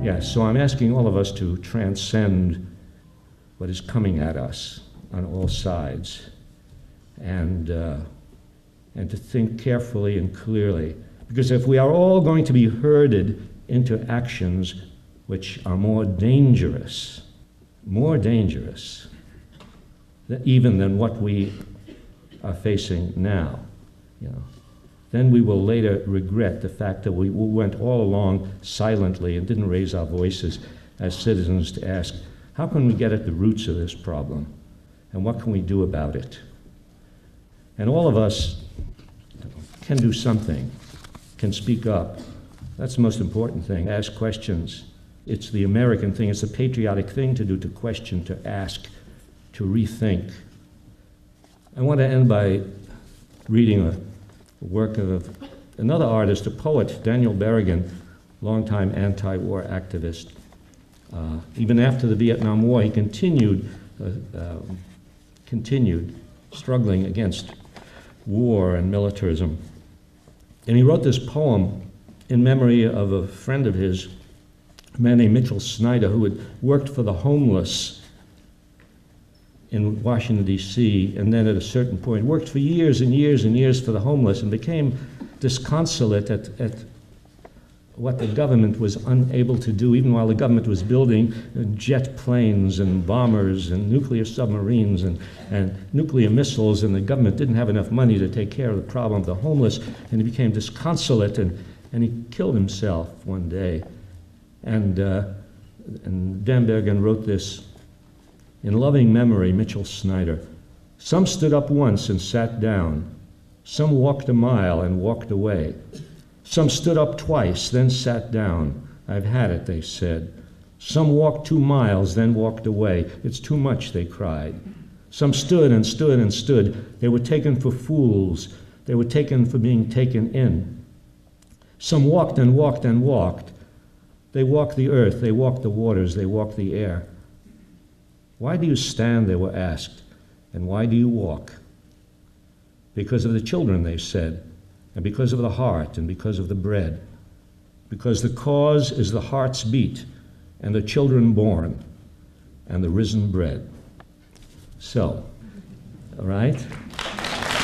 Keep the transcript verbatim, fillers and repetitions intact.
Yes, so I'm asking all of us to transcend what is coming at us on all sides, and uh, and to think carefully and clearly. Because if we are all going to be herded into actions which are more dangerous, more dangerous, th- even than what we are facing now, you know, then we will later regret the fact that we went all along silently and didn't raise our voices as citizens to ask, how can we get at the roots of this problem? And what can we do about it? And all of us can do something, can speak up. That's the most important thing. Ask questions. It's the American thing. It's a patriotic thing to do, to question, to ask, to rethink. I want to end by reading a work of another artist, a poet, Daniel Berrigan, longtime anti-war activist. Uh, even after the Vietnam War, he continued, uh, uh, continued struggling against war and militarism. And he wrote this poem in memory of a friend of his, a man named Mitchell Snyder, who had worked for the homeless in Washington, D C, and then at a certain point worked for years and years and years for the homeless and became disconsolate at, at what the government was unable to do, even while the government was building jet planes and bombers and nuclear submarines and, and nuclear missiles, and the government didn't have enough money to take care of the problem of the homeless, and he became disconsolate, and, and he killed himself one day. And, uh, and Dan Berrigan wrote this: in loving memory, Mitchell Snyder. Some stood up once and sat down. Some walked a mile and walked away. Some stood up twice, then sat down. I've had it, they said. Some walked two miles, then walked away. It's too much, they cried. Some stood and stood and stood. They were taken for fools. They were taken for being taken in. Some walked and walked and walked. They walked the earth, they walked the waters, they walked the air. Why do you stand, they were asked, and why do you walk? Because of the children, they said, and because of the heart, and because of the bread. Because the cause is the heart's beat, and the children born, and the risen bread. So, all right?